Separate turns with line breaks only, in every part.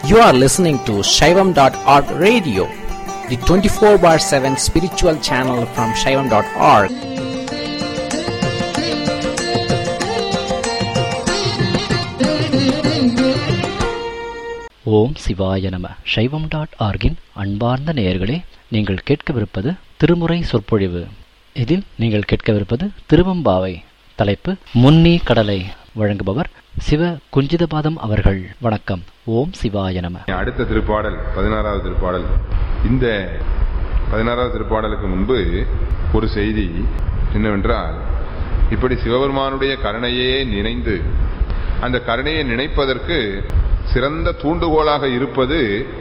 You are listening to Shaivam.org radio, the 24/7 spiritual channel from Shaivam.org.
ஓம் சிவாய நம. Shaivam.org-இன் அன்பார்ந்த நேயர்களே, நீங்கள் கேட்கவிருப்பது திருமுறை சொற்பொழிவு. இதில் நீங்கள் கேட்கவிருப்பது திருவெம்பாவை. தலைப்பு முன்னி கடலை. வழங்குபவர் சிவ குஞ்சிதபாதம் அவர்கள். வணக்கம். ஓம் சிவாய நம.
அடுத்த திருப்பாடல் 16வது திருப்பாடல். இந்த 16வது திருப்பாடலுக்கு முன்பு ஒரு செய்தி என்னவென்றால், இப்படி சிவபெருமானுடைய கருணையே நினைந்து அந்த கருணையை நினைப்பதற்கு சிறந்த தூண்டுகோலாக இருப்பது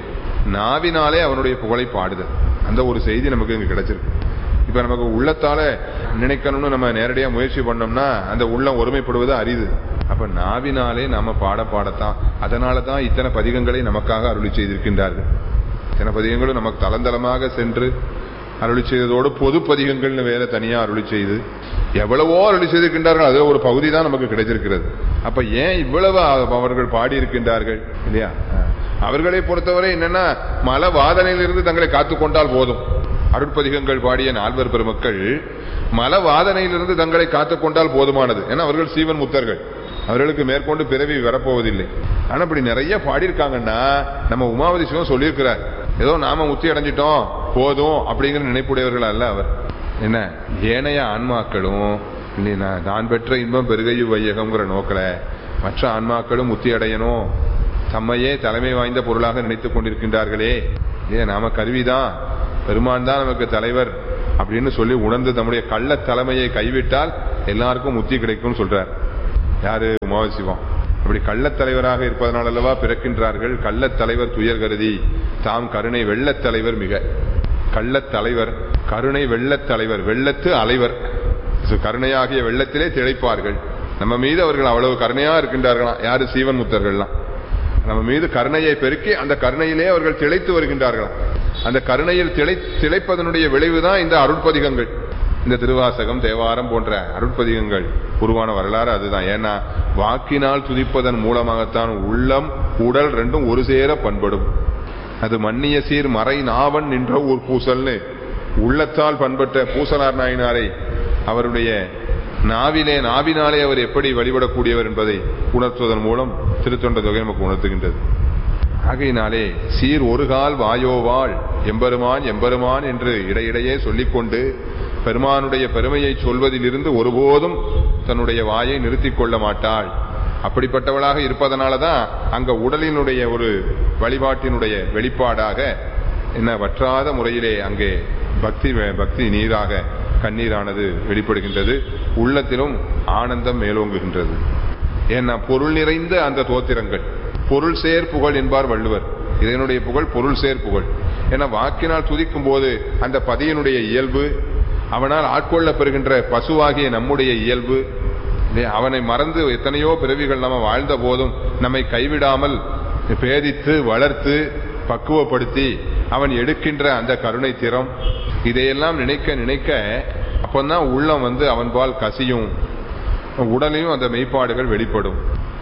நாவினாலே அவனுடைய புகழை பாடுதல். அந்த ஒரு செய்தி நமக்கு இங்கு கிடைச்சிருக்கு. இப்ப நமக்கு உள்ளத்தால நினைக்கணும்னு நம்ம நேரடியா முயற்சி பண்ணோம்னா அந்த உள்ளம் ஒருமைப்படுவது அரிது. அப்ப நாவினாலே நாம பாடத்தான். அதனாலதான் இத்தனை பதிகங்களை நமக்காக அருளி செய்திருக்கின்றார்கள். இத்தனை பதிகங்களும் நமக்கு தளந்தளமாக சென்று அருளி செய்ததோடு பொது பதிகங்கள்னு வேற தனியா அருளி செய்து எவ்வளவோ அருளி செய்திருக்கின்றார்கள். அதுல ஒரு பகுதி தான் நமக்கு கிடைச்சிருக்கிறது. அப்ப ஏன் இவ்வளவு அவர்கள் பாடியிருக்கின்றார்கள் இல்லையா? அவர்களை பொறுத்தவரை என்னன்னா, மல வாதனையிலிருந்து தங்களை காத்து கொண்டால் போதும். அருட்பதிகங்கள் பாடிய நால்வர் பெருமக்கள் மல வாதனையிலிருந்து தங்களை காத்து கொண்டால் போதுமானது. ஏன்னா அவர்கள் சீவன் முத்தர்கள், அவர்களுக்கு மேற்கொண்டு பிறவி வரப்போவதில்லை. ஆனா இப்படி நிறைய பாடியிருக்காங்கன்னா நம்ம உமாவதி சிவம் சொல்லியிருக்கிறார், ஏதோ நாம முத்தி அடைஞ்சிட்டோம் போதும் அப்படிங்கிற நினைப்புடையவர்கள் அல்ல அவர். என்ன ஏனைய ஆன்மாக்களும் இல்லைன்னா நான் பெற்ற இன்பம் பெருகையு வையகம்ங்கிற நோக்கில மற்ற ஆன்மாக்களும் முத்தி அடையணும், தம்மையே தலைமை வாய்ந்த பொருளாக நினைத்துக் கொண்டிருக்கின்றார்களே, இல்லையா நாம கருவிதான், பெருமான் தான் நமக்கு தலைவர் அப்படின்னு சொல்லி உணர்ந்து தம்முடைய கள்ள தலைமையை கைவிட்டால் எல்லாருக்கும் முத்தி கிடைக்கும் சொல்றார். யாரு? உமாவதி சிவம். அப்படி கள்ளத்தலைவராக இருப்பதனால் அல்லவா பிறக்கின்றார்கள். கள்ளத்தலைவர் துயர் கருதி தாம் கருணை வெள்ளத்தலைவர். மிக கள்ளத்தலைவர் கருணை வெள்ளத்தலைவர், வெள்ளத்து அலைவர். கருணையாகிய வெள்ளத்திலே திளைப்பார்கள். நம்ம மீது அவர்கள் அவ்வளவு கருணையா இருக்கின்றார்களாம். யாரு? சீவன் முத்தர்கள்லாம் நம்ம மீது கருணையை பெருக்கி அந்த கருணையிலே அவர்கள் திளைத்து வருகின்றார்களாம். அந்த கருணையில் திளைப்பதனுடைய விளைவுதான் இந்த அருட்பதிகங்கள். இந்த திருவாசகம், தேவாரம் போன்ற அருட்பதிகங்கள் உருவான வரலாறு அதுதான். ஏன்னா வாக்கினால் துதிப்பதன் மூலமாகத்தான் உள்ளம் உடல் ரெண்டும் ஒரு சேர பண்படும். அது மன்னிய சீர் மறை நாவன் நின்ற ஒரு பூசல்னு உள்ளத்தால் பண்பட்ட பூசலார் நாயனாரை அவருடைய நாவினாலே அவர் எப்படி வழிபடக்கூடியவர் என்பதை உணர்த்துவதன் மூலம் திருத்தொண்ட தொகை நமக்கு உணர்த்துகின்றது. ஆகையினாலே சீர் ஒரு கால் வாயோவாள் எம்பெருமான் எம்பெருமான் என்று இடையிடையே சொல்லிக்கொண்டு பெருமானுடைய பெருமையை சொல்வதிலிருந்து ஒருபோதும் தன்னுடைய வாயை நிறுத்திக் கொள்ள மாட்டாள். அப்படிப்பட்டவளாக இருப்பதனாலதான் அங்க உடலினுடைய ஒரு வழிபாட்டினுடைய வெளிப்பாடாக என்ன வற்றாத முறையிலே அங்கே பக்தி நீராக கண்ணீரானது வெளிப்படுகின்றது. உள்ளத்திலும் ஆனந்தம் மேலோங்குகின்றது. ஏன்னா பொருள் நிறைந்த அந்த தோத்திரங்கள் பொருள் சேர் புகழ் என்பார் வள்ளுவர். இதனுடைய புகழ் பொருள் சேர் புகழ். ஏன்னா வாக்கினால் துதிக்கும் போது அந்த பதியினுடைய இயல்பு, அவனால் ஆட்கொள்ள பெறுகின்ற பசுவாகிய நம்முடைய இயல்பு, அவனை மறந்து எத்தனையோ பிறவிகள் நம்ம வாழ்ந்த போதும் நம்மை கைவிடாமல் பேதித்து வளர்த்து பக்குவப்படுத்தி அவன் எடுக்கின்ற அந்த கருணை திறம், இதையெல்லாம் நினைக்க நினைக்க அப்பந்தான் உள்ளம் அவன்பால் கசியும், உடலையும் அந்த மெய்ப்பாடுகள் வெளிப்படும்.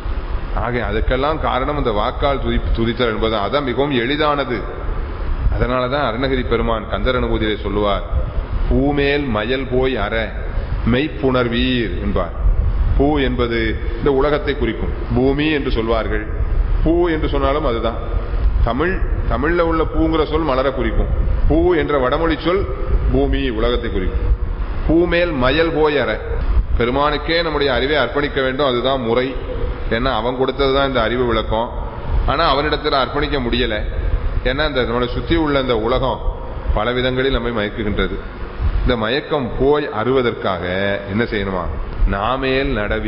ஆக அதுக்கெல்லாம் காரணம் அந்த வாக்கால் துதித்தல் என்பது. அதான் மிகவும் எளிதானது. அதனாலதான் அருணகிரி பெருமான் கந்தர் அனுபூதியிலே சொல்லுவார், பூமேல் மயல் போய் அற மெய்ப்புணர்வீர் என்பார். பூ என்பது இந்த உலகத்தை குறிக்கும். பூமி என்று சொல்வார்கள். பூ என்று சொன்னாலும் அதுதான். தமிழ்ல உள்ள பூங்கிற சொல் மலர குறிக்கும். பூ என்ற வடமொழி சொல் பூமி உலகத்தை குறிக்கும். பூமேல் மயல் போய் அற, பெருமானுக்கே நம்முடைய அறிவை அர்ப்பணிக்க வேண்டும். அதுதான் முறை. ஏன்னா அவன் கொடுத்ததுதான் இந்த அறிவு விளக்கம். ஆனா அவனிடத்துல அர்ப்பணிக்க முடியல. ஏன்னா இந்த நம்மளை சுத்தி உள்ள இந்த உலகம் பல விதங்களில் நம்மை மயக்குகின்றது. இந்த மயக்கம் போய் அறுவதற்காக என்ன செய்யணுமா? நாமேல்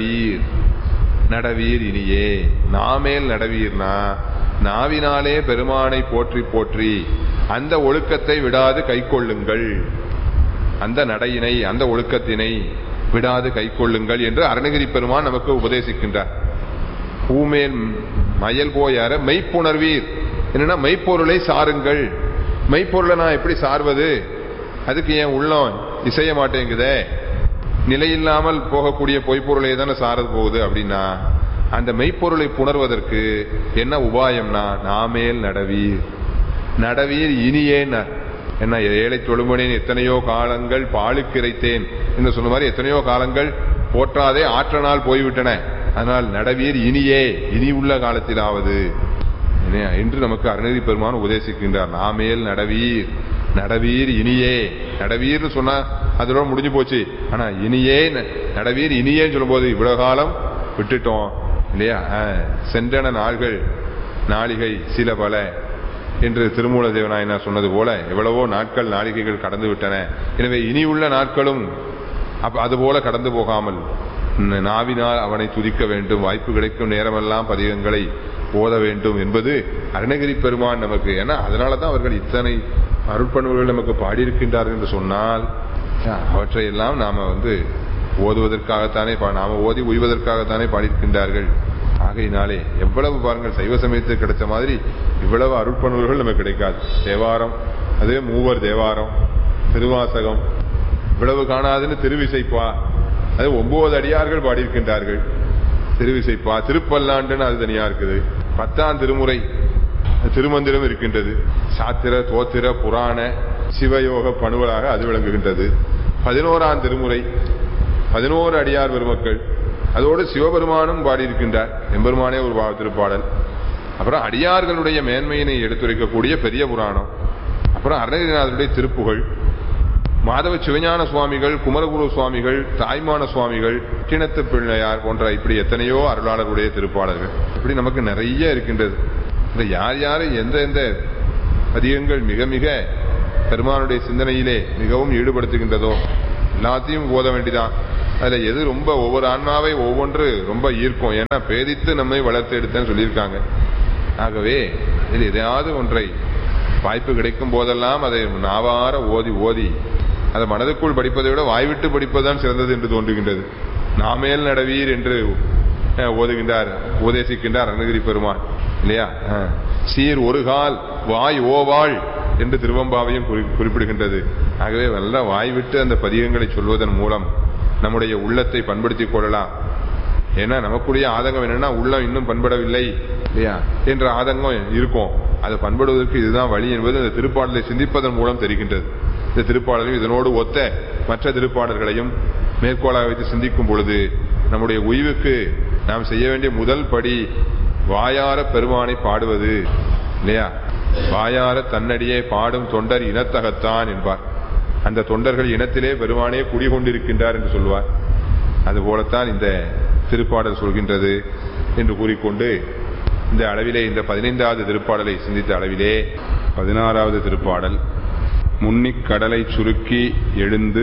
நடவீர் இனியே. நாமேல் நடவீர்னா நாவினாலே பெருமானை போற்றி போற்றி அந்த ஒழுக்கத்தை விடாது கை கொள்ளுங்கள், அந்த நடையினை அந்த ஒழுக்கத்தினை விடாது கை கொள்ளுங்கள் என்று அருணகிரி பெருமான் நமக்கு உபதேசிக்கின்றார். பூமேல் மயல் போயார மெய்ப்புணர்வீர். என்னன்னா மெய்ப்பொருளை சாருங்கள். மெய்ப்பொருளை நான் எப்படி சார்வது? அதுக்கு ஏன் உள்ளம் இசைய மாட்டேங்குதே? நிலையில்லாமல் போகக்கூடிய பொய்ப்பொருளை தானே சாரது போகுது அப்படின்னா அந்த மெய்ப்பொருளை புணர்வதற்கு என்ன உபாயம்னா நாமேல் நடவீர், நடவீர் இனியேன். என்ன ஏழை தொழுமனேன் எத்தனையோ காலங்கள் பாலுக்கிரைத்தேன் என்று சொன்ன மாதிரி எத்தனையோ காலங்கள் போற்றாதே ஆற்றனால் போய்விட்டன. அதனால் நடவீர் இனியே, இனி உள்ள காலத்திலாவது என்று நமக்கு அருணகிரி பெருமான் உபதேசிக்கின்றார். நாமேல் நடவீர், நடவீர் இனியே. நடவீர்னு சொன்னா அதோட முடிஞ்சு போச்சு. ஆனா இனியே நடவீர் இனியேன்னு சொல்லும் போது இவ்வளவு காலம் விட்டுட்டோம் இல்லையா, சென்றன நாள்கள் நாளிகை சில பல என்று திருமூல தேவநாயனார் சொன்னது போல எவ்வளவோ நாட்கள் நாளிகைகள் கடந்து விட்டன. எனவே இனி உள்ள நாட்களும் அதுபோல கடந்து போகாமல் நாவினால் அவனை துதிக்க வேண்டும், வாய்ப்பு கிடைக்கும் நேரமெல்லாம் பதிகங்களை ஓத வேண்டும் என்பது அருணகிரி பெருமான் நமக்கு. ஏன்னா அதனாலதான் அவர்கள் இத்தனை அருட்பண்புகள் நமக்கு பாடியிருக்கின்றார்கள் என்று சொன்னால் அவற்றையெல்லாம் நாம ஓதுவதற்காகத்தானே, நாம ஓதி உய்வதற்காகத்தானே பாடியிருக்கின்றார்கள். ஆகையினாலே எவ்வளவு பாருங்கள், சைவ சமயத்துக்கு கிடைச்ச மாதிரி இவ்வளவு அருட்பண்புகள் நமக்கு கிடைக்காது. தேவாரம், அதே மூவர் தேவாரம், திருவாசகம் இவ்வளவு காணாதுன்னு திருவிசைப்பா, அது 9 அடியார்கள் பாடியிருக்கின்றார்கள். திருவிசைப்பா, திருப்பல்லாண்டுன்னு அது தனியா இருக்குது. 10ஆம் திருமுறை திருமந்திரம் இருக்கின்றது. சாத்திர தோத்திர புராண சிவயோக பணுவலாக அது விளங்குகின்றது. 11ஆம் திருமுறை 11 அடியார் பெருமக்கள், அதோடு சிவபெருமானும் பாடியிருக்கின்றார். எம்பெருமானே ஒரு திருப்பாடல். அப்புறம் அடியார்களுடைய மேன்மையினை எடுத்துரைக்கக்கூடிய பெரிய புராணம், அப்புறம் அருணகிரிநாதருடைய திருப்புகழ், மாதவ சிவஞான சுவாமிகள், குமரகுரு சுவாமிகள், தாய்மான சுவாமிகள், கிணத்து பிள்ளையார் போன்ற இப்படி எத்தனையோ அருளாளர்களுடைய திருப்பாடல்கள் இப்படி நமக்கு நிறைய இருக்கின்றது. இந்த யார் யாரை எந்த பதிகங்கள் மிக மிக பெருமானுடைய சிந்தனையிலே மிகவும் ஈடுபடுத்துகின்றதோ எல்லாத்தையும் ஓத வேண்டிதான். அதுல எது ரொம்ப ஒவ்வொரு ஆன்மாவை ஒவ்வொன்று ரொம்ப ஈர்க்கும். ஏன்னா பேதித்து நம்மை வளர்த்து எடுத்தேன்னு சொல்லியிருக்காங்க. ஆகவே இதில் எதையாவது ஒன்றை வாய்ப்பு கிடைக்கும் போதெல்லாம் அதை நாவார ஓதி அதை மனதுக்குள் படிப்பதை விட வாய்விட்டு படிப்பதுதான் சிறந்தது என்று தோன்றுகின்றது. நாமேல் நடவீர் என்று ஓதுகின்றார், உபதேசிக்கின்றார் அருணகிரி பெருமான் இல்லையா. சீர் ஒரு கால் வாய் ஓவாள் என்று திருவம்பாவையும் குறிப்பிடுகின்றது. ஆகவே நல்ல வாய்விட்டு அந்த பதிகங்களை சொல்வதன் மூலம் நம்முடைய உள்ளத்தை பண்படுத்திக் கொள்ளலாம். ஏன்னா நமக்குடைய ஆதங்கம் என்னன்னா உள்ளம் இன்னும் பண்படவில்லை இல்லையா என்ற ஆதங்கம் இருக்கும். அதை பண்படுவதற்கு இதுதான் வழி என்பது அந்த திருப்பாடலை சிந்திப்பதன் மூலம் தெரிகின்றது. இந்த திருப்பாடலையும் இதனோடு ஒத்த மற்ற திருப்பாடல்களையும் மேற்கோளாக வைத்து சிந்திக்கும் பொழுது நம்முடைய உய்வுக்கு நாம் செய்ய வேண்டிய முதல் படி வாயார பெருமானை பாடுவது இல்லையா. வாயார தன்னடியே பாடும் தொண்டர் இனத்தகத்தான் என்பார். அந்த தொண்டர்கள் இனத்திலே பெருமானே குடிகொண்டிருக்கின்றார் என்று சொல்வார். அதுபோலத்தான் இந்த திருப்பாடல் சொல்கின்றது என்று கூறிக்கொண்டு இந்த அளவிலே இந்த 15வது திருப்பாடலை சிந்தித்த அளவிலே 16வது திருப்பாடல், முன்னிக் கடலை சுருக்கி எழுந்து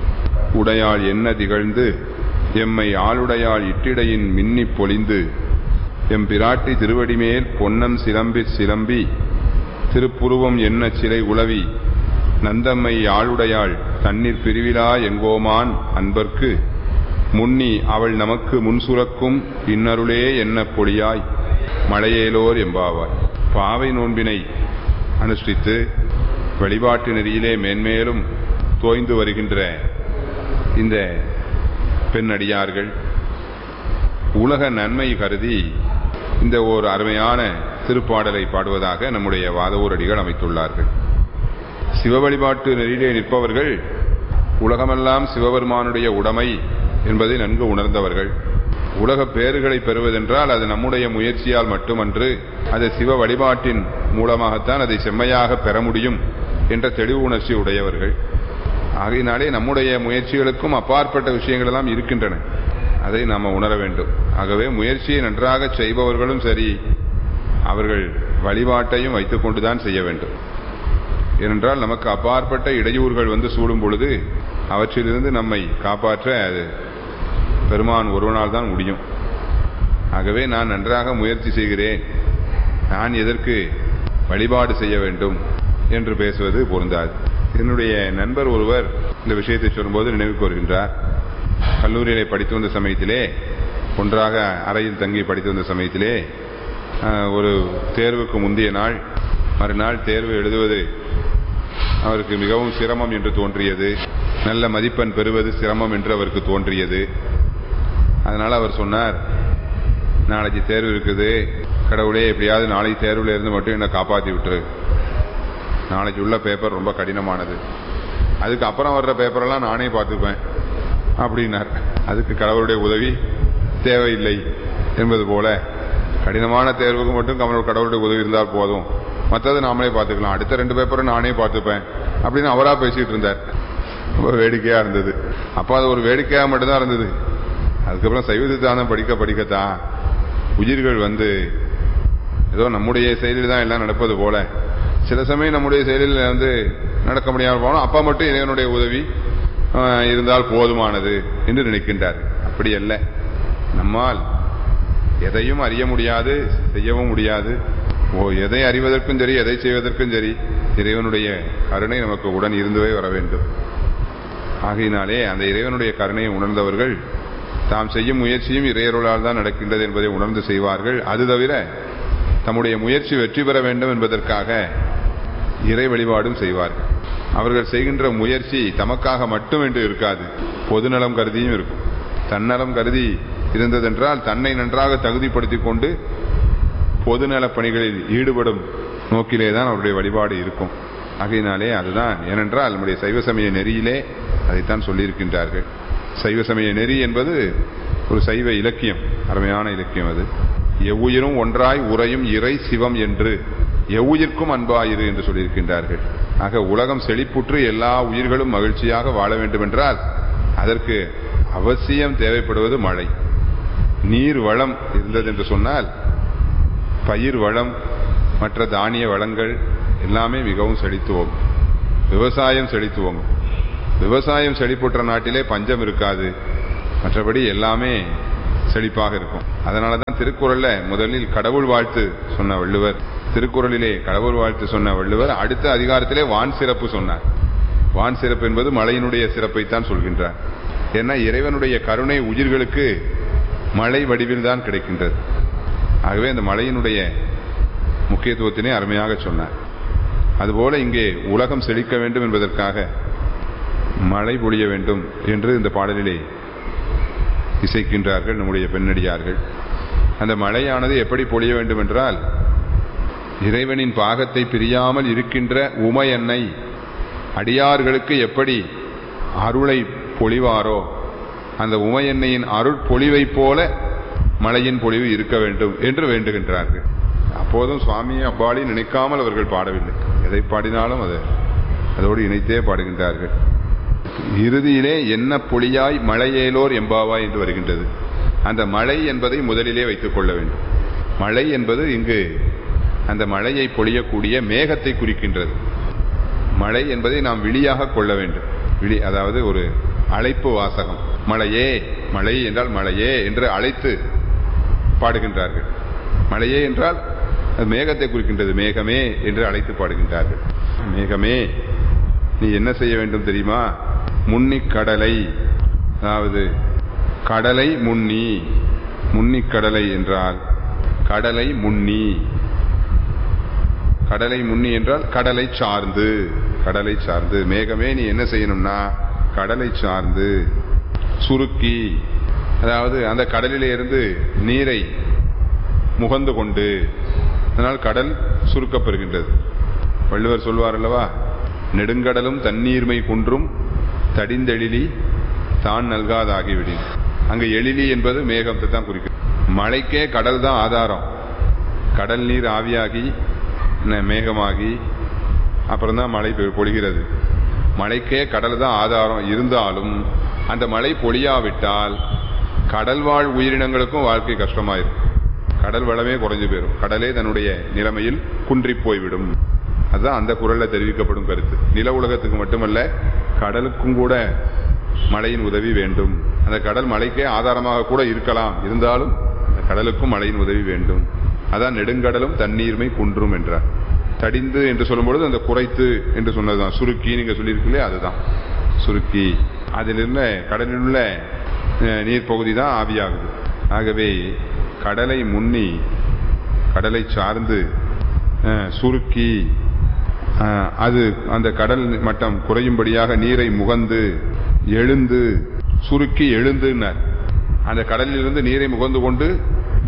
உடையாள் என்ன திகழ்ந்து எம்மை ஆளுடையாள் இட்டிடையின் மின்னி பொலிந்து எம் பிராட்டி திருவடிமேல் பொன்னம் சிலம்பி திருப்புருவம் என்ன சிலை உளவி நந்தம்மை ஆளுடையாள் தண்ணீர் பிரிவிலா எங்கோமான் அன்பர்க்கு முன்னி அவள் நமக்கு முன்சுரக்கும் இன்னருளே என்ன பொழியாய் மழையேலோர் எம்பாவாய். பாவை நோன்பினை அனுஷ்டித்து வழிபாட்டு நெறியிலே மேன்மேலும் தோய்ந்து வருகின்ற இந்த பெண்ணடியார்கள் உலக நன்மை கருதி இந்த ஒரு அருமையான திருப்பாடலை பாடுவதாக நம்முடைய வாதவூர் அடிகள் அமைத்துள்ளார்கள். சிவ வழிபாட்டு நெறியிலே நிற்பவர்கள் உலகமெல்லாம் சிவபெருமானுடைய உடைமை என்பதை நன்கு உணர்ந்தவர்கள். உலக பேறுகளை பெறுவதென்றால் அது நம்முடைய முயற்சியால் மட்டுமன்று, அது சிவ வழிபாட்டின் மூலமாகத்தான் அதை செம்மையாக பெற முடியும் என்ற தெளிவு உணர்ச்சி உடையவர்கள். ஆகையினாலே நம்முடைய முயற்சிகளுக்கும் அப்பாற்பட்ட விஷயங்கள் எல்லாம் இருக்கின்றன, அதை நாம் உணர வேண்டும். ஆகவே முயற்சியை நன்றாக செய்பவர்களும் சரி, அவர்கள் வழிபாட்டையும் வைத்துக் கொண்டுதான் செய்ய வேண்டும். ஏனென்றால் நமக்கு அப்பாற்பட்ட இடையூறுகள் சூடும் பொழுது அவற்றிலிருந்து நம்மை காப்பாற்ற அது பெருமான் ஒருவனால் தான் முடியும். ஆகவே நான் நன்றாக முயற்சி செய்கிறேன், நான் எதற்கு வழிபாடு செய்ய வேண்டும் என்று பேசுவது பொருந்தாது. என்னுடைய நண்பர் ஒருவர் இந்த விஷயத்தை சொல்லும்போது நினைவுக்கு வருகின்றார். கல்லூரியிலே படித்து வந்த சமயத்திலே, ஒன்றாக அறையில் தங்கி படித்து வந்த சமயத்திலே, ஒரு தேர்வுக்கு முந்தைய நாள் மறுநாள் தேர்வு எழுதுவது அவருக்கு மிகவும் சிரமம் என்று தோன்றியது. நல்ல மதிப்பெண் பெறுவது சிரமம் என்று அவருக்கு தோன்றியது. அதனால் அவர் சொன்னார், நாளைக்கு தேர்வு இருக்குது, கடவுளே எப்படியாவது நாளைக்கு தேர்வுல இருந்து மட்டும் என்னை காப்பாற்றி விட்டுரு, நாளைக்கு உள்ள பேப்பர் ரொம்ப கடினமானது, அதுக்கு அப்புறம் வர்ற பேப்பரெல்லாம் நானே பார்த்துப்பேன் அப்படின்னார். அதுக்கு கடவுளுடைய உதவி தேவையில்லை என்பது போல கடினமான தேர்வுக்கு மட்டும் கடவுளுடைய உதவி இருந்தால் போதும், மற்றது நாமளே பார்த்துக்கலாம், அடுத்த 2 பேப்பரும் நானே பார்த்துப்பேன் அப்படின்னு அவரா பேசிட்டு இருந்தார். ரொம்ப வேடிக்கையா இருந்தது. அப்ப அது ஒரு வேடிக்கையா மட்டும்தான் இருந்தது. அதுக்கப்புறம் சைவ சித்தாந்தம் படிக்கத்தான் உயிர்கள் ஏதோ நம்முடைய செயலில் தான் எல்லாம் நடப்பது போல சில சமயம் நம்முடைய செயலில் நடக்க முடியாமல் போனோம், அப்ப மட்டும் இறைவனுடைய உதவி இருந்தால் போதுமானது என்று நினைக்கின்றார். அப்படி அல்ல, நம்மால் எதையும் அறிய முடியாது, செய்யவும் முடியாது. எதை அறிவதற்கும் சரி, எதை செய்வதற்கும் சரி, இறைவனுடைய கருணை நமக்கு உடன் இருந்தவே வர வேண்டும். ஆகையினாலே அந்த இறைவனுடைய கருணையை உணர்ந்தவர்கள் தாம் செய்யும் முயற்சியும் இறையருளால் தான் நடக்கின்றது என்பதை உணர்ந்து செய்வார்கள். அது தவிர தம்முடைய முயற்சி வெற்றி பெற வேண்டும் என்பதற்காக இறை வழிபாடும் செய்வார்கள். அவர்கள் செய்கின்ற முயற்சி தமக்காக மட்டும் என்று இருக்காது, பொதுநலம் கருதியும் இருக்கும். தன்னலம் கருதி இருந்ததென்றால் தன்னை நன்றாக தகுதிப்படுத்திக் கொண்டு பொதுநல பணிகளில் ஈடுபடும் நோக்கிலேதான் அவருடைய வழிபாடு இருக்கும். ஆகையினாலே அதுதான், ஏனென்றால் நம்முடைய சைவ சமய நெறியிலே அதைத்தான் சொல்லியிருக்கின்றார்கள். சைவ சமய நெறி என்பது ஒரு சைவ இலக்கியம், அருமையான இலக்கியம். அது எவ்வுயிரும் ஒன்றாய் உறையும் இறை சிவம் என்று எவ்வுயிர்க்கும் அன்பாயிரு என்று சொல்லியிருக்கின்றார்கள். ஆக உலகம் செழிப்புற்று எல்லா உயிர்களும் மகிழ்ச்சியாக வாழ வேண்டும் என்றால் அதற்கு அவசியம் தேவைப்படுவது மழை. நீர் வளம் இருந்தது என்று சொன்னால் பயிர் வளம், மற்ற தானிய வளங்கள் எல்லாமே மிகவும் செழித்துவோம். விவசாயம் செழித்துவோம். விவசாயம் செழிப்புற்ற நாட்டிலே பஞ்சம் இருக்காது, மற்றபடி எல்லாமே செழிப்பாக இருக்கும். அதனாலதான் திருக்குறள்ல முதலில் கடவுள் வாழ்த்து சொன்ன வள்ளுவர், திருக்குறளிலே கடவுள் வாழ்த்து சொன்ன வள்ளுவர் அடுத்த அதிகாரத்திலே வான் சிறப்பு சொன்னார். வான் சிறப்பு என்பது மழையினுடைய சிறப்பைத்தான் சொல்கின்றார். ஏன்னா இறைவனுடைய கருணை உயிர்களுக்கு மழை வடிவில் தான் கிடைக்கின்றது. ஆகவே அந்த மழையினுடைய முக்கியத்துவத்தினை அருமையாக சொன்னார். அதுபோல இங்கே உலகம் செழிக்க வேண்டும் என்பதற்காக மழை பொழிய வேண்டும் என்று இந்த பாடலிலே இசைக்கின்றார்கள் நம்முடைய பெண்ணடியார்கள். அந்த மழையானது எப்படி பொழிய வேண்டும் என்றால், இறைவனின் பாகத்தை பிரியாமல் இருக்கின்ற உமையன்னை அடியார்களுக்கு எப்படி அருளை பொழிவாரோ அந்த உமையன்னையின் அருட்பொழிவை போல மழையின் பொழிவு இருக்க வேண்டும் என்று வேண்டுகின்றார்கள். அப்போதும் சுவாமியை அப்பாடி நினைக்காமல் அவர்கள் பாடவில்லை, எதை பாடினாலும் அதோடு இணைத்தே பாடுகின்றார்கள். இறுதியிலே என்ன பொழியாய் மழையேலோர் எம்பாவாய் என்று வருகின்றது. அந்த மழை என்பதை முதலிலே வைத்துக் கொள்ள வேண்டும். மழை என்பது இங்கு அந்த மழையை பொழியக்கூடிய மேகத்தை குறிக்கின்றது. மழை என்பதை நாம் விழியாக கொள்ள வேண்டும். விழி, அதாவது ஒரு அழைப்பு வாசகம். மழையே, மழை என்றால் மழையே என்று அழைத்து பாடுகின்றார்கள். மழையே என்றால் அது மேகத்தை குறிக்கின்றது. மேகமே என்று அழைத்து பாடுகின்றார்கள். மேகமே, நீ என்ன செய்ய வேண்டும் தெரியுமா? முன்னி கடலை, அதாவது கடலை முன்னி. முன்னி கடலை என்றால் கடலை முன்னி. கடலை முன்னி என்றால் கடலை சார்ந்து. கடலை சார்ந்து மேகமே நீ என்ன செய்யணும்னா கடலை சார்ந்து சுருக்கி, அதாவது அந்த கடலிலே இருந்து நீரை முகந்து கொண்டு, அதனால் கடல் சுருக்கப்பெறுகின்றது. வள்ளுவர் சொல்வார் அல்லவா, நெடுங்கடலும் தண்ணீர்மை குன்றும் தடிந்தெழிலி தான் நல்காதாகிவிடும். அங்கு எழிலி என்பது மேகத்தை தான் குறிக்கிறது. மழைக்கே கடல் தான் ஆதாரம். கடல் நீர் ஆவியாகி மேகமாகி அப்புறம் தான் மழை பொழிகிறது. மழைக்கே கடல் தான் ஆதாரம். இருந்தாலும் அந்த மழை பொழியாவிட்டால் கடல் வாழ் உயிரினங்களுக்கும் வாழ்க்கை கஷ்டமாயிரும். கடல் வளமே குறைஞ்சு போயிடும். கடலே தன்னுடைய நிலைமையில் குன்றி போய்விடும். அதுதான் அந்த குறள்ல தெரிவிக்கப்படும் கருத்து. நில உலகத்துக்கு மட்டுமல்ல, கடலுக்கும் கூட மழையின் உதவி வேண்டும். அந்த கடல் மழைக்கே ஆதாரமாக கூட இருக்கலாம், இருந்தாலும் அந்த கடலுக்கும் மழையின் உதவி வேண்டும். அதான் நெடுங்கடலும் தண்ணீர்மை குன்றும் என்றார். தடிந்து என்று சொல்லும்பொழுது அந்த குறைத்து என்று சொன்னதுதான். சுருக்கி நீங்க சொல்லியிருக்கீங்களே, அதுதான் சுருக்கி. அதில் உள்ள கடலில் உள்ள நீர் பகுதி தான் ஆவியாகுது. ஆகவே கடலை முன்னி, கடலை சார்ந்து சுருக்கி, அது அந்த கடல் மட்டம் குறையும்படியாக நீரை முகந்து எழுந்து, சுருக்கி எழுந்துனார். அந்த கடலிலிருந்து நீரை முகந்து கொண்டு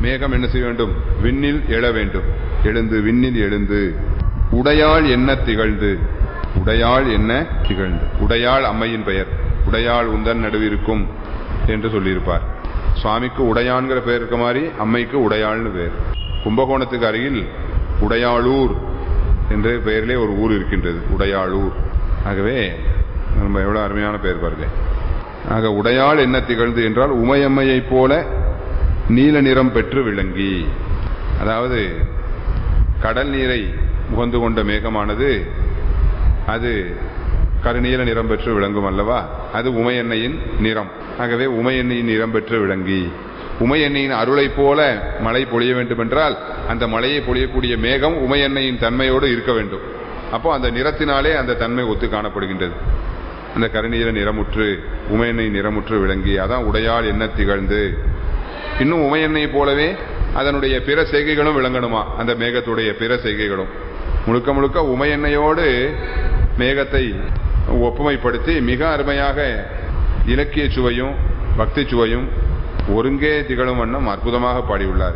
மேகம் என்ன செய்ய வேண்டும்? விண்ணில் எழ வேண்டும். எழுந்து விண்ணில் எழுந்து உடையாள் என்ன திகழ்ந்து. உடையாள் என்ன திகழ்ந்து. உடையாள் அம்மையின் பெயர். உடையாள் உந்தன் நடுவிருக்கும் என்று சொல்லியிருப்பார். சுவாமிக்கு உடையான்கிற பெயர் இருக்க மாதிரி அம்மைக்கு உடையாள்னு பெயர். கும்பகோணத்துக்கு அருகில் உடையாளூர் என்ற பெயரிலே ஒரு ஊர் இருக்கின்றது, உடையாளூர். ஆகவே நம்ம எவ்வளவு அருமையான பெயர் பாருங்க. ஆக உடையாள் என்ன திகழ்ந்து என்றால் உமையம்மையைப் போல நீல நிறம் பெற்று விளங்கி. அதாவது கடல் நீரை முகந்து கொண்ட மேகமானது அது கருநீல நிறம் பெற்று விளங்கும் அல்லவா? அது உமையன்னையின் நிறம். ஆகவே உமையன்னையின் நிறம் பெற்று விளங்கி. உமையன்னையின் அருளை போல மழை பொழிய வேண்டும் என்றால் அந்த மழையை பொழியக்கூடிய மேகம் உமையன்னையின் தன்மையோடு இருக்க வேண்டும். அப்போ அந்த நிறத்தினாலே அந்த தன்மை ஒத்து காணப்படுகின்றது. அந்த கருநீல நிறமுற்று உமையன்னை நிறமுற்று விளங்கி. அதான் உடையாள் என்ன திகழ்ந்து. இன்னும் உமையன்னை போலவே அதனுடைய பிற செய்கைகளும் விளங்கணுமா? அந்த மேகத்துடைய பிற செய்கைகளும் முழுக்க முழுக்க உமையன்னையோடு மேகத்தை ஒப்புமைப்படுத்தி மிக அருமையாக இலக்கிய சுவையும் பக்தி சுவையும் ஒருங்கே திகழும் வண்ணம் அற்புதமாக பாடியுள்ளார்.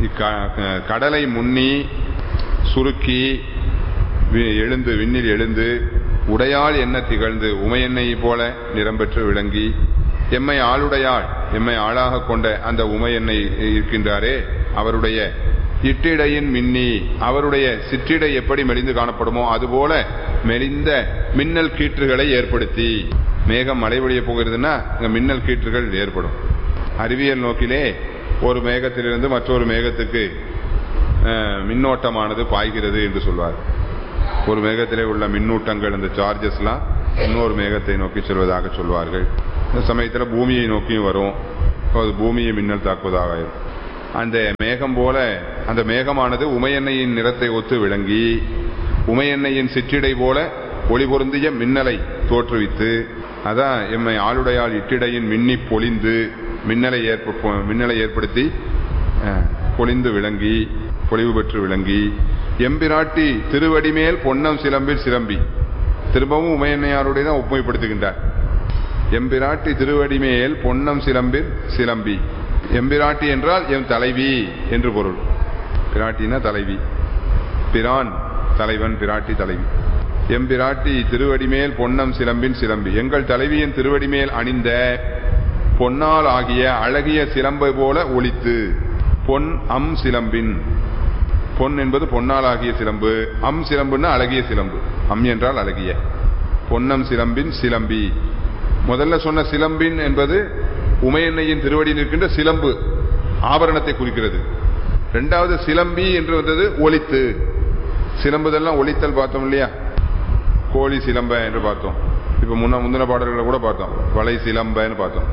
கடலை முன்னி சுருக்கி எழுந்து விண்ணில் எழுந்து உடையாள் என்ன திகழ்ந்து உமையெண்ணை போல நிறம் பெற்று விளங்கி. எம்மை ஆளுடையாள், எம்மை ஆளாக கொண்ட அந்த உமையெண்ணை இருக்கின்றாரே அவருடைய இட்டிடையின் மின்னி, அவருடைய சிற்றிடை எப்படி மெலிந்து காணப்படுமோ அதுபோல மெலிந்த மின்னல் கீற்றுகளை ஏற்படுத்தி. மேகம் மழை பொழிய போகிறதுன்னா இங்க மின்னல் கீற்றுகள் ஏற்படும். அறிவியல் நோக்கிலே ஒரு மேகத்திலிருந்து மற்றொரு மேகத்துக்கு மின்னோட்டமானது பாய்கிறது என்று சொல்வார். ஒரு மேகத்திலே உள்ள மின்னூட்டங்கள், அந்த சார்ஜஸ்லாம் இன்னொரு மேகத்தை நோக்கி செல்வதாக சொல்வார்கள். இந்த சமயத்தில் பூமியை நோக்கியும் வரும், அது பூமியை மின்னல் தாக்குவதாக இருக்கும். அந்த மேகம் போல அந்த மேகமானது உமையெண்ணையின் நிறத்தை ஒத்து விளங்கி உமையெண்ணையின் சிற்றிடை போல ஒளி பொருந்திய மின்னலை தோற்றுவித்து. அதான் எம்மை ஆளுடையால் இட்டிடையின் மின்னி பொழிந்து மின்னலை ஏற்படுத்தி பொழிந்து விளங்கி பொலிவு பெற்று விளங்கி. எம்பிராட்டி திருவடிமேல் பொன்னம் சிலம்பில் சிலம்பி. திரும்பவும் உமையன்னையாருடைய தான் ஒப்புமைப்படுத்துகின்றார். எம்பிராட்டி திருவடிமேல் பொன்னம் சிலம்பில் சிலம்பி. எம்பிராட்டி என்றால் எம் தலைவி என்று பொருள். பிராட்டினா தலைவி, பிரான் தலைவன், பிராட்டி தலைவி. எம்பிராட்டி திருவடிமேல் பொன்னம் சிலம்பின் சிலம்பி. எங்கள் தலைவியின் திருவடிமேல் அணிந்த பொன்னால் ஆகிய அழகிய சிலம்பை போல ஒலித்து. பொன் அம் சிலம்பின். பொன் என்பது பொன்னால் ஆகிய சிலம்பு, அம் சிலம்புன்னா அழகிய சிலம்பு. அம் என்றால் அழகிய. பொன்னம் சிலம்பின் சிலம்பி. முதல்ல சொன்ன சிலம்பின் என்பது உமையெண்ணையின் திருவடியில் இருக்கின்ற சிலம்பு ஆபரணத்தை குறிக்கிறது. இரண்டாவது சிலம்பி என்று வந்தது ஒலித்து. சிலம்புதெல்லாம் ஒலித்தல் பார்த்தோம் இல்லையா? கோழி சிலம்ப என்று பார்த்தோம். இப்ப முந்தின பாடல்களை கூட பார்த்தோம். வளை சிலம்பன்னு பார்த்தோம்.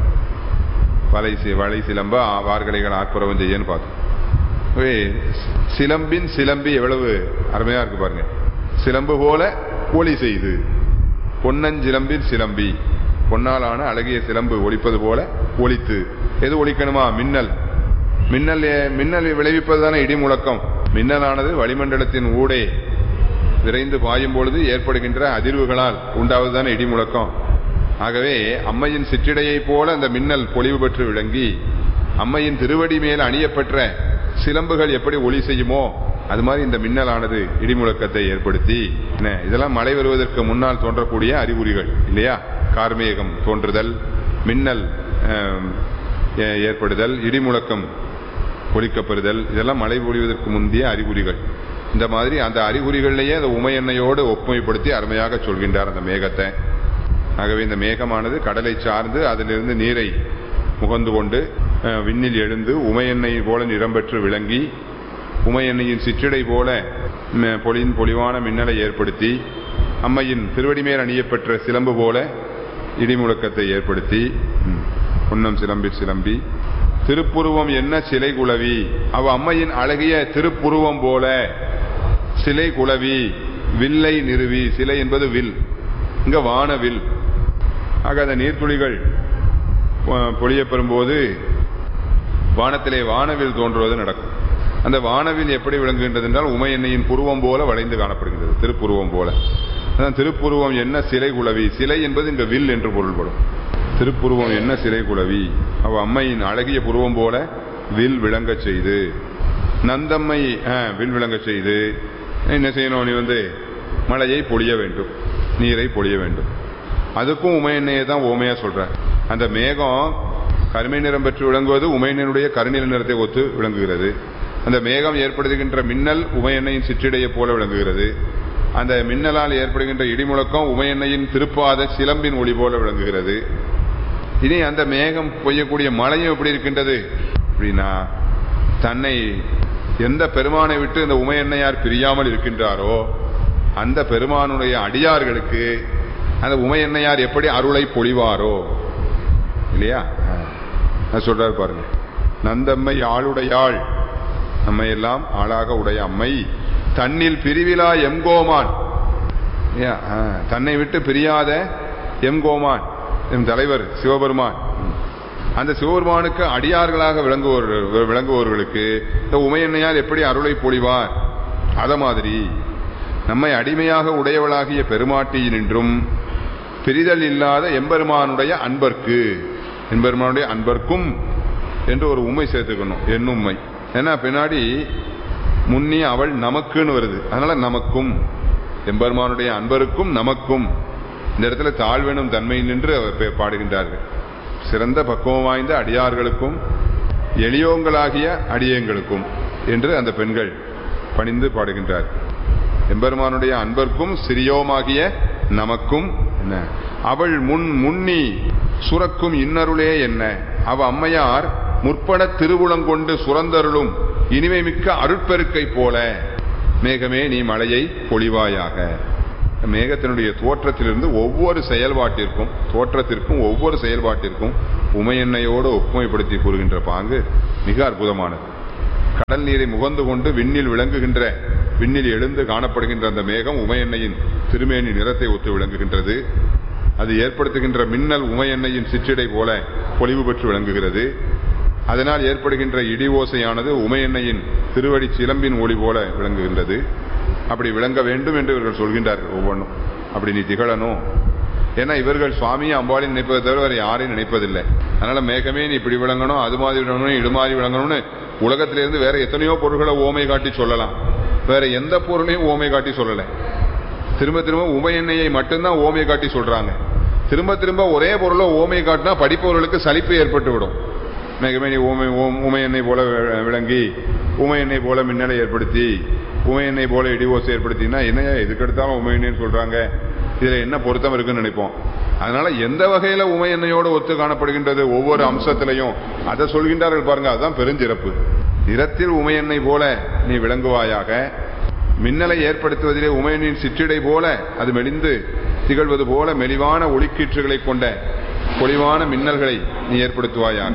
வளை சிலம்ப வார்கலைகள் ஆட்புறவம் செய்யன்னு பார்த்தோம். சிலம்பின் சிலம்பி எவ்வளவு அருமையா இருக்கு பாருங்க. சிலம்பு போல ஒலி செய்து. பொன்னஞ்சிலம்பின் சிலம்பி. பொன்னாலான அழகிய சிலம்பு ஒலிப்பது போல ஒலித்து. எது ஒலிக்கணுமா? மின்னல். மின்னல் விளைவிப்பது தானே இடி முழக்கம். மின்னலானது வளிமண்டலத்தின் ஊடே விரைந்து பாயும் பொழுது ஏற்படுகின்ற அதிர்வுகளால் உண்டாவதுதானே இடி முழக்கம். ஆகவே அம்மையின் சிற்றிடையை போல அந்த மின்னல் பொலிவு பெற்று விளங்கி அம்மையின் திருவடி மேல் அணியப்பெற்ற சிலம்புகள் எப்படி ஒலி செய்யுமோ அது மாதிரி இந்த மின்னலானது இடிமுழக்கத்தை ஏற்படுத்தி. இதெல்லாம் மழை வருவதற்கு முன்னால் தோன்றக்கூடிய அறிகுறிகள் இல்லையா? கார்மேகம் தோன்றுதல், மின்னல் ஏற்படுதல், இடிமுழக்கம் ஒலிக்கப்பெறுதல், இதெல்லாம் மழை பொழிவதற்கு முந்தைய அறிகுறிகள். இந்த மாதிரி அந்த அறிகுறிகளிலேயே அந்த உமையெண்ணையோடு ஒப்புமைப்படுத்தி அருமையாக சொல்கின்றார் அந்த மேகத்தை. ஆகவே இந்த மேகமானது கடலை சார்ந்து அதிலிருந்து நீரை முகந்து கொண்டு விண்ணில் எழுந்து உமையெண்ணெய் போல நிறம் பெற்று விளங்கி உமையெண்ணையின் சிற்றிடை போல பொலிவான மின்னலை ஏற்படுத்தி அம்மையின் திருவடி மேல் அணியப்பெற்ற சிலம்பு போல இடிமுழக்கத்தை ஏற்படுத்தி. பொன்னம் சிலம்பில் சிலம்பி. திருப்புருவம் என்ன சிலை குலவி. அவ அம்மையின் அழகிய திருப்புருவம் போல சிலை குலவி. வில்லை நிறுவி. சிலை என்பது வில், இங்க வானவில். ஆக அந்த நீர்த்துளிகள் பொழிய பெறும்போது வானத்திலே வானவில் தோன்றுவது நடக்கும். அந்த வானவில் எப்படி விளங்குகின்றது என்றால் உமையெண்ணையின் புருவம் போல வளைந்து காணப்படுகின்றது, திருப்புருவம் போல. அதான் திருப்புருவம் என்ன சிலை குலவி. சிலை என்பது இங்க வில் என்று பொருள்படும். திருப்புருவம் என்ன சிலை குலவி. அவ அம்மையின் அழகிய புருவம் போல வில் விளங்க செய்து, நந்தம்மை வில் விளங்க செய்து என்ன செய்யணும்? நீ மழையை பொழிய வேண்டும், நீரை பொழிய வேண்டும். அதுக்கும் உமையெண்ணையை தான் ஓமையா சொல்ற. அந்த மேகம் கருமை நிறம் பெற்று விளங்குவது உமையெண்ணையுடைய கருநில நிறத்தை ஒத்து விளங்குகிறது. அந்த மேகம் ஏற்படுத்துகின்ற மின்னல் உமையெண்ணையின் சிற்றிடையை போல விளங்குகிறது. அந்த மின்னலால் ஏற்படுகின்ற இடிமுழக்கம் உமையெண்ணையின் திருப்பாத சிலம்பின் ஒளி போல விளங்குகிறது. இனி அந்த மேகம் பெய்யக்கூடிய மழையும் எப்படி இருக்கின்றது அப்படின்னா, தன்னை எந்த பெருமானை விட்டு இந்த உமையெண்ணையார் பிரியாமல் இருக்கின்றாரோ அந்த பெருமானுடைய அடியார்களுக்கு அந்த உமையெண்ணையார் எப்படி அருளை பொழிவாரோ இல்லையா சொல்றாரு பாருங்க. நந்தம்மை ஆளுடையாள், நம்மை எல்லாம் ஆளாக உடைய அம்மை, தன்னில் பிரிவிலா எம்கோமான், தன்னை விட்டு பிரியாத எம்கோமான், எம் தலைவர் சிவபெருமான். அந்த சிவபெருமானுக்கு அடியார்களாக விளங்குவோர்களுக்கு இந்த உமையெண்ணையார் எப்படி அருளை பொழிவார்? அத மாதிரி நம்மை அடிமையாக உடையவளாகிய பெருமாட்டியினின்றும் பிரிதல் இல்லாத எம்பெருமானுடைய அன்பர்க்கு, எம்பெருமானுடைய அன்பர்க்கும் என்று ஒரு உண்மை சேர்த்துக்கணும். என்னும்மை ஏன்னா பின்னாடி முன்னி அவள் நமக்குன்னு வருது. அதனால நமக்கும், எம்பெருமானுடைய அன்பருக்கும் நமக்கும், இந்த இடத்துல தாழ்வெனும் தன்மை நின்று பாடுகின்றார்கள். சிறந்த பக்குவம் வாய்ந்த அடியார்களுக்கும் எளியோங்களாகிய அடியங்களுக்கும் என்று அந்த பெண்கள் பணிந்து பாடுகின்றார். எம்பெருமானுடைய அன்பர்க்கும் சிறியோமாகிய நமக்கும் என்ன, அவள் முன்னி சுரக்கும் இன்னருளே என்ன, அவ அம்மையார் முற்பட திருவுளங்கொண்டு சுரந்தருளும் இனிமை மிக்க அருட்பெருக்கை போல மேகமே நீ மழையை பொழிவாயாக. மேகத்தினுடைய தோற்றத்திலிருந்து ஒவ்வொரு செயல்பாட்டிற்கும், தோற்றத்திற்கும் ஒவ்வொரு செயல்பாட்டிற்கும் உமையெண்ணையோடு ஒப்புமைப்படுத்தி கூறுகின்ற பாங்கு மிக அற்புதமானது. கடல் நீரை முகந்து கொண்டு விண்ணில் விளங்குகின்ற, விண்ணில் எழுந்து காணப்படுகின்ற அந்த மேகம் உமையெண்ணையின் திருமேனி நிறத்தை ஒத்து விளங்குகின்றது. அது ஏற்படுத்துகின்ற மின்னல் உமையெண்ணையின் சிற்றிடை போல பொலிவு பெற்று விளங்குகிறது. அதனால் ஏற்படுகின்ற இடி ஓசையானது உமையெண்ணையின் திருவடி சிலம்பின் ஒளி போல விளங்குகின்றது. அப்படி விளங்க வேண்டும் என்று இவர்கள் சொல்கின்றார்கள். ஒவ்வொன்றும் அப்படி நீ திகழணும். ஏன்னா இவர்கள் சுவாமியை அம்பாளின் நினைப்பதை தவிர வேறு யாரையும் நினைப்பதில்லை. அதனால மேகமே நீ இப்படி விளங்கணும், அது மாதிரி விளங்கணும், இடுமாறி விளங்கணும்னு உலகத்திலிருந்து வேற எத்தனையோ பொருள்களை ஓமை காட்டி சொல்லலாம். வேற எந்த பொருளையும் ஓமை காட்டி சொல்லலை. திரும்ப திரும்ப உமையெண்ணையை மட்டும்தான் ஓமை காட்டி சொல்றாங்க. திரும்ப திரும்ப ஒரே பொருளை ஓமை காட்டினா படிப்பவர்களுக்கு சலிப்பு ஏற்பட்டு விடும். மேகமே நீ உமையெண்ணெய் போல விளங்கி, உமையெண்ணெய் போல மின்னலை ஏற்படுத்தி, உமையெண்ணெய் போல இடி ஓசை ஏற்படுத்தினா என்னையா இதுக்கெடுத்தாலும் உமையெண்ணெய்னு சொல்றாங்க, இதுல என்ன பொருத்தம் இருக்குன்னு நினைப்போம். அதனால எந்த வகையில உமையெண்ணையோடு ஒத்து காணப்படுகின்றது ஒவ்வொரு அம்சத்திலையும் அதை சொல்கின்றார்கள் பாருங்க. அதுதான் பெருஞ்சிறப்பு. நிறத்தில் உமையெண்ணெய் போல நீ விளங்குவாயாக, மின்னலை ஏற்படுத்துவதிலே உமையெண்ணின் சிற்றிடை போல அது மெலிந்து திகழ்வது போல மெலிவான ஒளிக்கீற்றுகளை கொண்ட பொலிவான மின்னல்களை நீ ஏற்படுத்துவாயாக.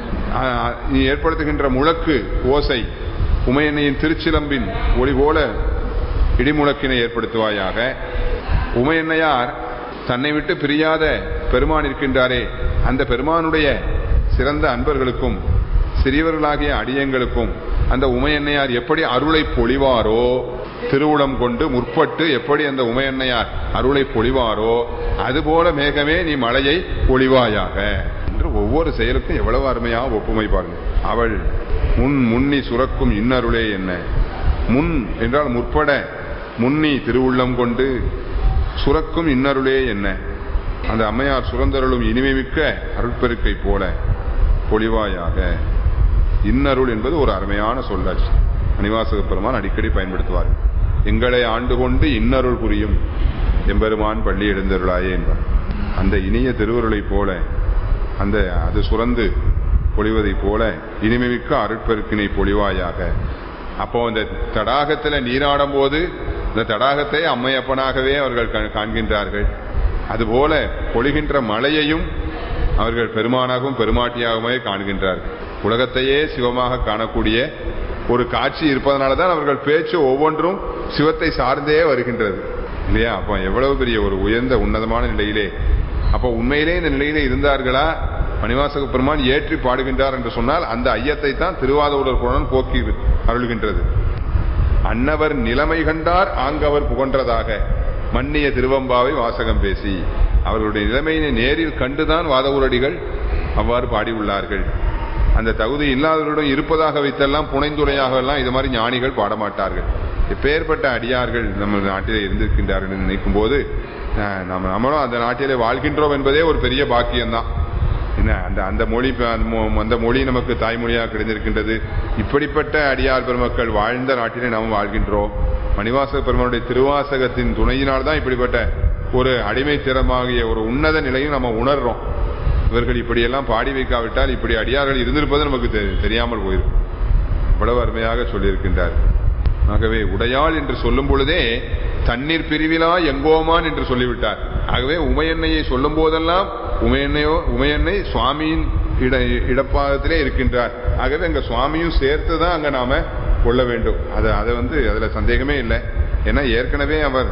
நீ ஏற்படுத்துகின்ற முழக்கு ஓசை உமையெண்ணையின் திருச்சிலம்பின் ஒளி போல இடிமுழக்கினை ஏற்படுத்துவாயாக. உமையெண்ணையார் தன்னை விட்டு பிரியாத பெருமான் இருக்கின்றாரே, அந்த பெருமானுடைய சிறந்த அன்பர்களுக்கும் சிறியவர்களாகிய அடியங்களுக்கும் அந்த உமையெண்ணையார் எப்படி அருளை பொழிவாரோ, திருவுளம் கொண்டு முற்பட்டு எப்படி அந்த உமையெண்ணையார் அருளை பொழிவாரோ அதுபோல மேகமே நீ மழையை பொழிவாயாக என்று ஒவ்வொரு செயலுக்கும் எவ்வளவு அருமையாக ஒப்புமை பாருங்க. அவள் முன்னி சுரக்கும் இன்னருளே என்ன, முன் என்றால் முற்பட, முன்னி திருவுள்ளம் கொண்டு சுரக்கும் இன்னருளே என்ன, அந்த அம்மையார் சுரந்தருளும் இனிமை மிக்க அருட்பெருக்கை போல பொழிவாயாக. இன்னருள் என்பது ஒரு அருமையான சொல்லாட்சி. மணிவாசக பெருமான் அடிக்கடி பயன்படுத்துவார். எங்களை ஆண்டு கொண்டு இன்னருள் புரியும் எம்பெருமான் பள்ளி எழுந்தருளாயே என்பார். அந்த இனிய திருவருளை போல, அந்த அது சுரந்து பொழிவதை போல இனிமைமிக்க அருட்பெருக்கினை பொழிவாயாக. அப்போ இந்த தடாகத்தில் நீராடும் போது இந்த தடாகத்தை அம்மையப்பனாகவே அவர்கள் காண்கின்றார்கள். அதுபோல பொழிகின்ற மழையையும் அவர்கள் பெருமானாகவும் பெருமாட்டியாகவே காண்கின்றார்கள். உலகத்தையே சிவமாக காணக்கூடிய ஒரு காட்சி இருப்பதனாலதான் அவர்கள் பேச்சு ஒவ்வொன்றும் சிவத்தை சார்ந்தே வருகின்றது இல்லையா? அப்போ எவ்வளவு பெரிய ஒரு உயர்ந்த உன்னதமான நிலையிலே, அப்போ உண்மையிலே இந்த நிலையிலே இருந்தார்களா? மணிவாசக பெருமான் ஏற்றி பாடுகின்றார் என்று சொன்னால் அந்த ஐயத்தை தான் திருவாதூரர் புராணம் போக்கி அருள்கின்றது. அன்னவர் நிலைமை கண்டார் ஆங்கவர் புகன்றதாக மன்னிய திருவம்பாவை வாசகம் பேசி, அவர்களுடைய நிலைமையினை நேரில் கண்டுதான் வாதவூரடிகள் அவ்வாறு பாடியுள்ளார்கள் அந்த தகுதி இல்லாதவரிடம் இருப்பதாக வைத்தெல்லாம் புனைந்துரையாக எல்லாம் இது மாதிரி ஞானிகள் பாடமாட்டார்கள். எப்பேற்பட்ட அடியார்கள் நம்ம நாட்டிலே இருந்திருக்கின்றார்கள் நினைக்கும் போது நம்மளும் அந்த நாட்டிலே வாழ்கின்றோம் என்பதே ஒரு பெரிய பாக்கியம்தான். என்ன அந்த மொழி நமக்கு தாய்மொழியாக கிடைந்திருக்கின்றது. இப்படிப்பட்ட அடியார் பெருமக்கள் வாழ்ந்த நாட்டிலே நாம் வாழ்கின்றோம். மணிவாசக பெருமானுடைய திருவாசகத்தின் துணையினால் தான் இப்படிப்பட்ட ஒரு அடிமை திறமாகிய ஒரு உன்னத நிலையும் நம்ம உணர்றோம். இவர்கள் இப்படியெல்லாம் பாடி வைக்காவிட்டால் இப்படி அடியார்கள் இருந்திருப்பது நமக்கு தெரியாமல் போயிருக்கும். இவ்வளவு அருமையாக சொல்லியிருக்கின்றார். ஆகவே உடையாள் என்று சொல்லும் பொழுதே தண்ணீர் பிரிவிலா எங்கோமான் என்று சொல்லிவிட்டார். ஆகவே உமையன்னையை சொல்லும் போதெல்லாம் உமையன்னை சுவாமியின் இடப்பாகத்திலே இருக்கின்றார். ஆகவே அங்க சுவாமியும் சேர்த்துதான் அங்க நாம கொள்ள வேண்டும். அதுல சந்தேகமே இல்லை. ஏன்னா ஏற்கனவே அவர்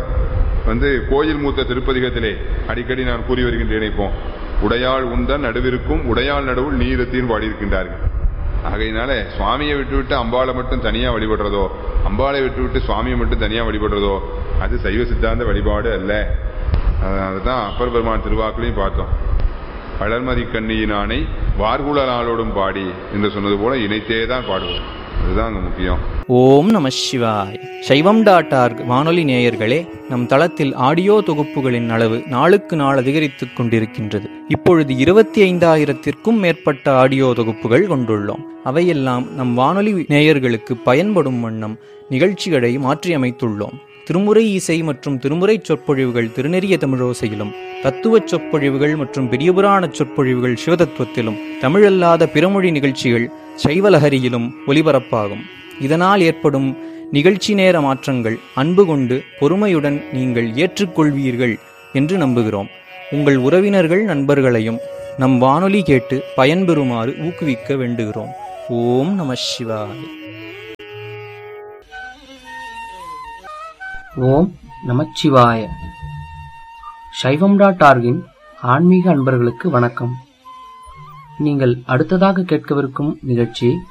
கோயில் மூத்த திருப்பதிகத்திலே அடிக்கடி நான் கூறி வருகின்றேன். இப்போ உடையாள் உந்தன் நடுவிற்கும் உடையாள் நடுவில் நீரத்தின்னு பாடியிருக்கின்றார்கள். ஆகையினால சுவாமியை விட்டுவிட்டு அம்பாளை மட்டும் தனியா வழிபடுறதோ, அம்பாளை விட்டுவிட்டு சுவாமியை மட்டும் தனியா வழிபடுறதோ அது சைவ சித்தாந்த வழிபாடு அல்ல. அதுதான் அப்பர் பெருமான் திருவாக்குலையும் பார்த்தோம். வளர்மதி கண்ணியினானை வார்குழலாளோடும் பாடி என்று சொன்னது போல இணைத்தேதான் பாடுவோம். அதுதான் அங்க முக்கியம்.
ஓம் நம சிவாய். சைவம்.org வானொலி நேயர்களே, நம் தளத்தில் ஆடியோ தொகுப்புகளின் அளவு நாளுக்கு நாள் அதிகரித்துக் கொண்டிருக்கின்றது. இப்பொழுது 25,000த்திற்கும் மேற்பட்ட ஆடியோ தொகுப்புகள் கொண்டுள்ளோம். அவையெல்லாம் நம் வானொலி நேயர்களுக்கு பயன்படும் வண்ணம் நிகழ்ச்சிகளை மாற்றியமைத்துள்ளோம். திருமுறை இசை மற்றும் திருமுறை சொற்பொழிவுகள் திருநெறிய தமிழோசையிலும், தத்துவ சொற்பொழிவுகள் மற்றும் பெரியபுராண சொற்பொழிவுகள் சிவதத்துவத்திலும், தமிழல்லாத பிறமொழி நிகழ்ச்சிகள் சைவலஹரியிலும் ஒலிபரப்பாகும். இதனால் ஏற்படும் நிகழ்ச்சி நேர மாற்றங்கள் அன்பு கொண்டு பொறுமையுடன் நீங்கள் ஏற்றுக்கொள்வீர்கள் என்று நம்புகிறோம். உங்கள் உறவினர்கள் நண்பர்களையும் நம் வானொலி கேட்டு பயன்பெறுமாறு ஊக்குவிக்க வேண்டுகிறோம். ஓம் நம சிவாய்.
ஓம் நமச்சிவாய. சைவம்.org ஆன்மீக அன்பர்களுக்கு வணக்கம். நீங்கள் அடுத்ததாக கேட்கவிருக்கும் நிகழ்ச்சி